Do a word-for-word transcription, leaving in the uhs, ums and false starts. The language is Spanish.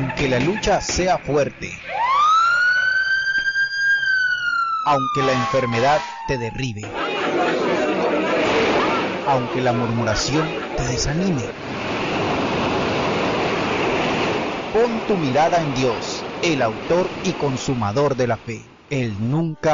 Aunque la lucha sea fuerte, aunque la enfermedad te derribe, aunque la murmuración te desanime, pon tu mirada en Dios, el autor y consumador de la fe. Él nunca